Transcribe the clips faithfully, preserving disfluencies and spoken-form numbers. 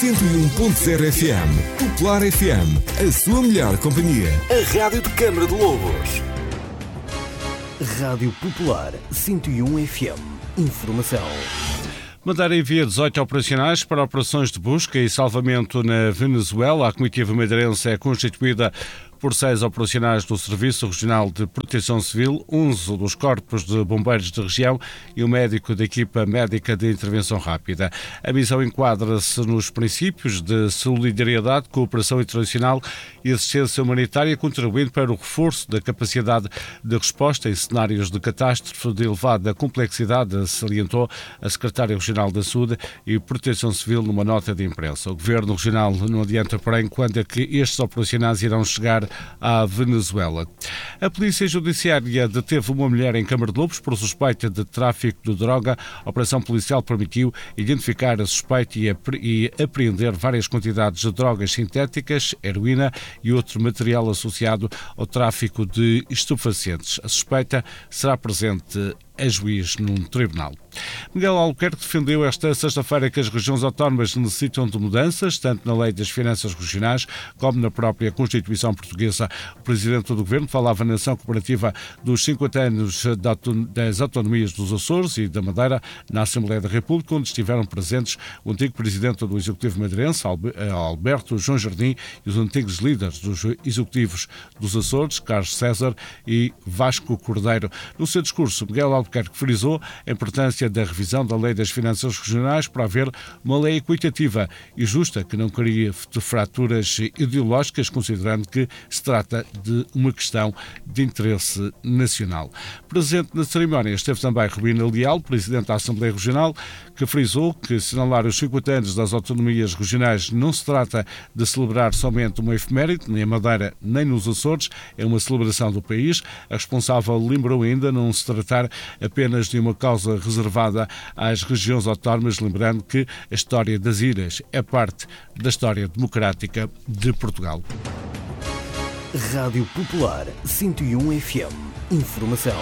cento e um ponto zero F M. Popular F M, a sua melhor companhia. A rádio de Câmara de Lobos. Rádio Popular cento e um F M. Informação. Madeira envia dezoito operacionais para operações de busca e salvamento na Venezuela. A comitiva madeirense é constituída por seis operacionais do Serviço Regional de Proteção Civil, onze dos corpos de bombeiros da região e um médico da equipa médica de intervenção rápida. A missão enquadra-se nos princípios de solidariedade, cooperação internacional e assistência humanitária, contribuindo para o reforço da capacidade de resposta em cenários de catástrofe de elevada complexidade, salientou a secretária regional da Saúde e Proteção Civil numa nota de imprensa. O Governo Regional não adianta, porém, quando é que estes operacionais irão chegar à Venezuela. A Polícia Judiciária deteve uma mulher em Câmara de Lobos por suspeita de tráfico de droga. A operação policial permitiu identificar a suspeita e, apre- e apreender várias quantidades de drogas sintéticas, heroína e outro material associado ao tráfico de estupefacientes. A suspeita será presente a juiz num tribunal. Miguel Albuquerque defendeu esta sexta-feira que as regiões autónomas necessitam de mudanças, tanto na Lei das Finanças Regionais como na própria Constituição Portuguesa. O Presidente do Governo falava na ação cooperativa dos cinquenta anos das autonomias dos Açores e da Madeira na Assembleia da República, onde estiveram presentes o antigo Presidente do Executivo madeirense, Alberto João Jardim, e os antigos líderes dos Executivos dos Açores, Carlos César e Vasco Cordeiro. No seu discurso, Miguel Albuquerque frisou a importância da revisão da Lei das Finanças Regionais para haver uma lei equitativa e justa que não crie fraturas ideológicas, considerando que se trata de uma questão de interesse nacional. Presente na cerimónia esteve também Rubina Leal, Presidente da Assembleia Regional, que frisou que assinalar os cinquenta anos das autonomias regionais não se trata de celebrar somente uma efeméride, nem a Madeira nem nos Açores, é uma celebração do país. A responsável lembrou ainda não se tratar apenas de uma causa reservada às regiões autónomas, lembrando que a história das ilhas é parte da história democrática de Portugal. Rádio Popular cento e um F M. Informação.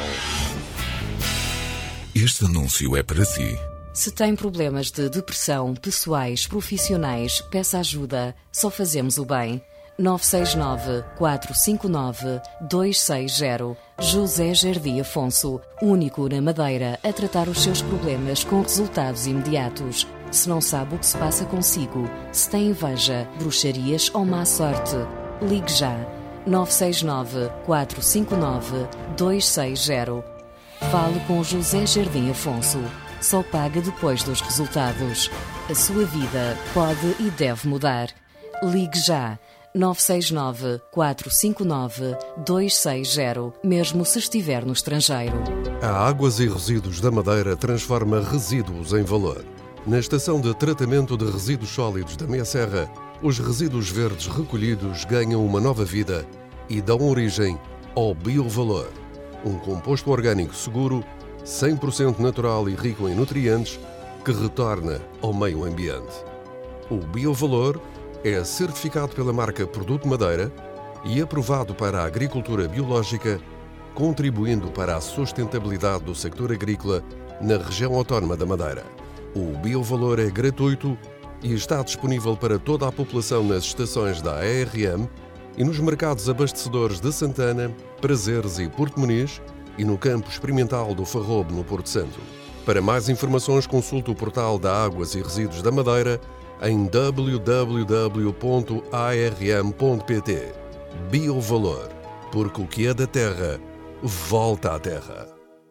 Este anúncio é para si. Se tem problemas de depressão, pessoais, profissionais, peça ajuda. Só fazemos o bem. nove seis nove, quatro cinco nove, dois seis zero. José Jardim Afonso, único na Madeira a tratar os seus problemas com resultados imediatos. Se não sabe o que se passa consigo, se tem inveja, bruxarias ou má sorte, ligue já. nove seis nove, quatro cinco nove, dois seis zero. Fale com José Jardim Afonso. Só paga depois dos resultados. A sua vida pode e deve mudar. Ligue já. nove seis nove, quatro cinco nove, dois seis zero, mesmo se estiver no estrangeiro. A Águas e Resíduos da Madeira transforma resíduos em valor. Na estação de tratamento de resíduos sólidos da Meia Serra, os resíduos verdes recolhidos ganham uma nova vida e dão origem ao biovalor, um composto orgânico seguro, cem por cento natural e rico em nutrientes, que retorna ao meio ambiente. O biovalor é certificado pela marca Produto Madeira e aprovado para a agricultura biológica, contribuindo para a sustentabilidade do sector agrícola na região autónoma da Madeira. O biovalor é gratuito e está disponível para toda a população nas estações da A R M e nos mercados abastecedores de Santana, Prazeres e Porto Muniz e no campo experimental do Farrobo, no Porto Santo. Para mais informações, consulte o portal da Águas e Resíduos da Madeira em w w w ponto a r m ponto p t. Biovalor, porque o que é da terra, volta à terra.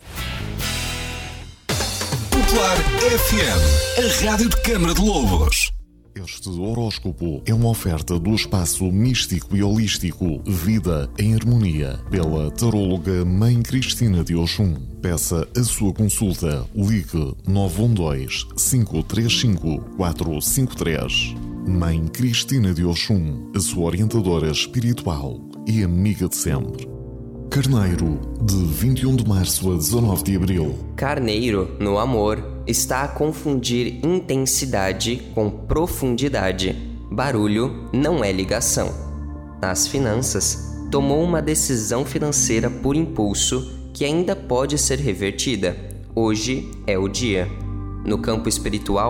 Popular F M, a rádio de Câmara de Lobos. Este horóscopo é uma oferta do espaço místico e holístico Vida em Harmonia, pela taróloga Mãe Cristina de Oxum. Peça a sua consulta. Ligue nove um dois, cinco três cinco, quatro cinco três. Mãe Cristina de Oxum, a sua orientadora espiritual e amiga de sempre. Carneiro, de vinte e um de março a dezanove de abril. Carneiro, no amor, está a confundir intensidade com profundidade. Barulho não é ligação. Nas finanças, tomou uma decisão financeira por impulso que ainda pode ser revertida. Hoje é o dia. No campo espiritual,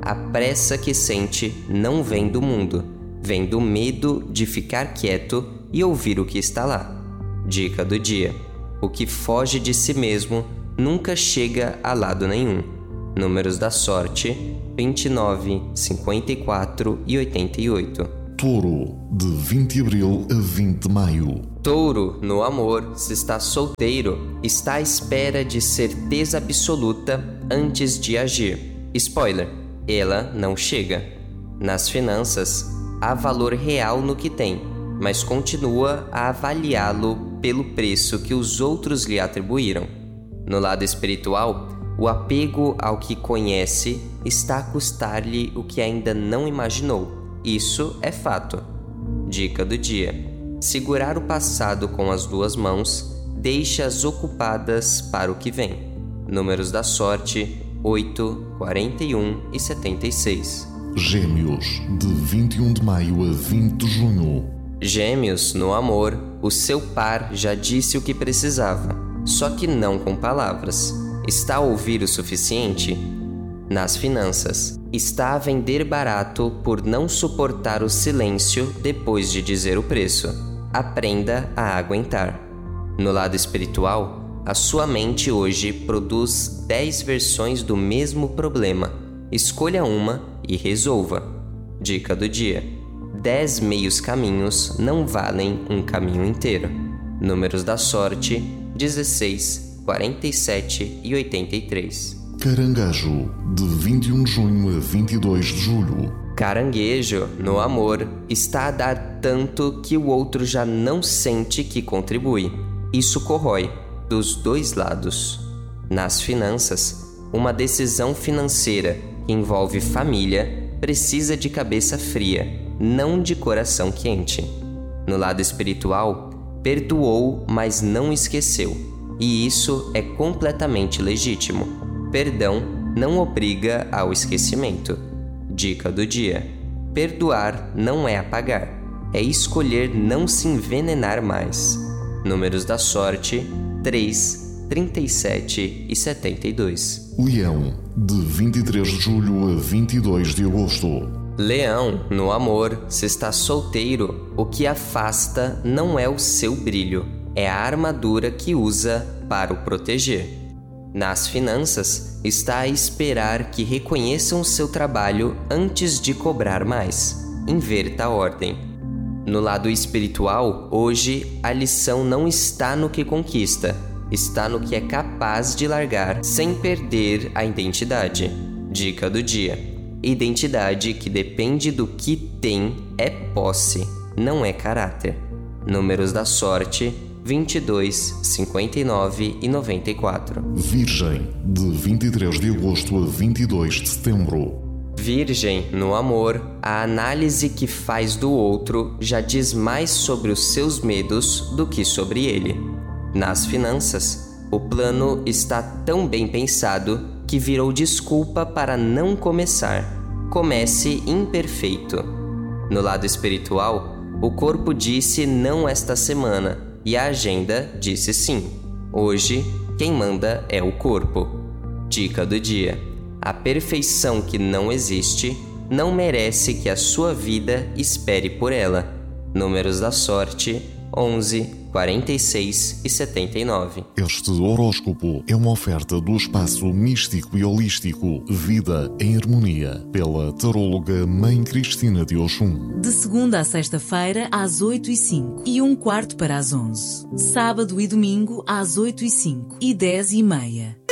a pressa que sente não vem do mundo, vem do medo de ficar quieto e ouvir o que está lá. Dica do dia: o que foge de si mesmo nunca chega a lado nenhum. Números da sorte: vinte e nove, cinquenta e quatro e oitenta e oito. Touro, de vinte de abril a vinte de maio. Touro, no amor, se está solteiro, está à espera de certeza absoluta antes de agir. Spoiler: ela não chega. Nas finanças, há valor real no que tem, mas continua a avaliá-lo pelo preço que os outros lhe atribuíram. No lado espiritual, o apego ao que conhece está a custar-lhe o que ainda não imaginou. Isso é fato. Dica do dia: segurar o passado com as duas mãos, deixe-as ocupadas para o que vem. Números da sorte: oito, quarenta e um e setenta e seis. Gêmeos, de vinte e um de maio a vinte de junho. Gêmeos, no amor, o seu par já disse o que precisava, só que não com palavras. Está a ouvir o suficiente? Nas finanças, está a vender barato por não suportar o silêncio depois de dizer o preço. Aprenda a aguentar. No lado espiritual, a sua mente hoje produz dez versões do mesmo problema. Escolha uma e resolva. Dica do dia: dez meios caminhos não valem um caminho inteiro. Números da sorte: dezesseis, quarenta e sete e oitenta e três. Caranguejo, de vinte e um de junho a vinte e dois de julho. Caranguejo, no amor, está a dar tanto que o outro já não sente que contribui. Isso corrói dos dois lados. Nas finanças, uma decisão financeira que envolve família precisa de cabeça fria, não de coração quente. No lado espiritual, perdoou, mas não esqueceu, e isso é completamente legítimo. Perdão não obriga ao esquecimento. Dica do dia: perdoar não é apagar, é escolher não se envenenar mais. Números da sorte: três, trinta e sete e setenta e dois. Leão, de vinte e três de julho a vinte e dois de agosto. Leão, no amor, se está solteiro, o que afasta não é o seu brilho, é a armadura que usa para o proteger. Nas finanças, está a esperar que reconheçam seu trabalho antes de cobrar mais. Inverta a ordem. No lado espiritual, hoje, a lição não está no que conquista, está no que é capaz de largar sem perder a identidade. Dica do dia: identidade que depende do que tem é posse, não é caráter. Números da sorte: vinte e dois, cinquenta e nove e noventa e quatro. Virgem, de vinte e três de agosto a vinte e dois de setembro. Virgem, no amor, a análise que faz do outro já diz mais sobre os seus medos do que sobre ele. Nas finanças, o plano está tão bem pensado que virou desculpa para não começar. Comece imperfeito. No lado espiritual, o corpo disse não esta semana, e a agenda disse sim. Hoje, quem manda é o corpo. Dica do dia: a perfeição que não existe não merece que a sua vida espere por ela. Números da sorte: onze, quarenta e seis e setenta e nove. Este horóscopo é uma oferta do espaço místico e holístico Vida em Harmonia, pela taróloga Mãe Cristina de Oxum. De segunda a sexta-feira, às oito e cinco e um quarto para as onze. Sábado e domingo, às oito e cinco e dez e meia.